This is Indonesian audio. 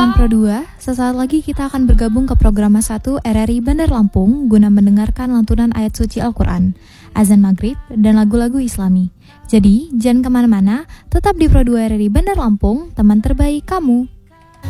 Salam Pro 2, sesaat lagi kita akan bergabung ke program 1 RRI Bandar Lampung guna mendengarkan lantunan ayat suci Al-Quran, azan maghrib, dan lagu-lagu islami. Jadi, jangan kemana-mana, tetap di Pro 2 RRI Bandar Lampung, teman terbaik kamu.